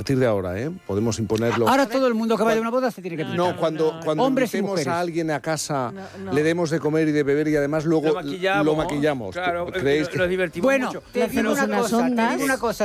partir de ahora, podemos imponerlo. Ahora todo el mundo que vaya a una boda se tiene que pintar. No, cuando hombres y invitemos mujeres. a alguien a casa, le demos de comer y de beber y además luego lo maquillamos. Claro, ¿Creéis que nos divertimos Bueno, mucho. te digo una cosa.